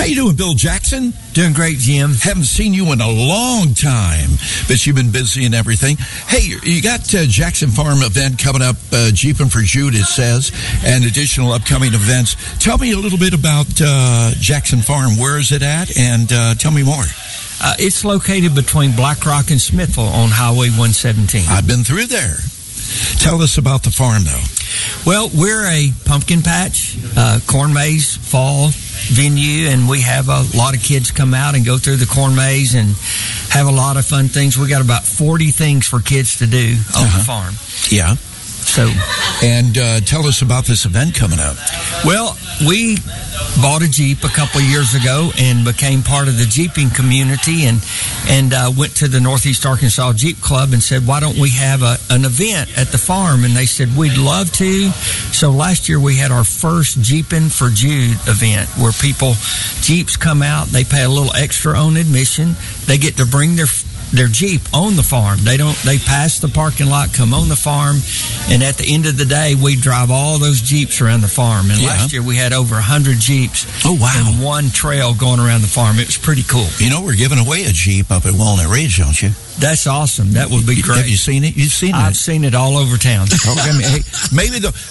you doing, Bill Jackson? Doing great, Jim. Haven't seen you in a long time, but you've been busy and everything. Hey, you got Jackson Farm event coming up, Jeeping for Jude, it says, and additional upcoming events. Tell me a little bit about Jackson Farm. Where is it at? And tell me more. It's located between Black Rock and Smithville on Highway 117. I've been through there. Tell us about the farm, though. Well, we're a pumpkin patch, corn maze fall venue, and we have a lot of kids come out and go through the corn maze and have a lot of fun things. We got about 40 things for kids to do on the farm. Yeah. So, and tell us about this event coming up. Well, we bought a Jeep a couple of years ago and became part of the Jeeping community, and went to the Northeast Arkansas Jeep Club and said, why don't we have an event at the farm? And they said, we'd love to. So last year we had our first Jeeping for Jude event where Jeeps come out, they pay a little extra on admission, they get to bring their Jeep on the farm. They pass the parking lot, come on the farm, and at the end of the day, we drive all those Jeeps around the farm. And last year we had over 100 Jeeps. Oh, wow. In one trail going around the farm. It was pretty cool. You know, we're giving away a Jeep up at Walnut Ridge, don't you? That's awesome. That would be great. Have you seen it? You've seen it? I've seen it all over town. Okay, maybe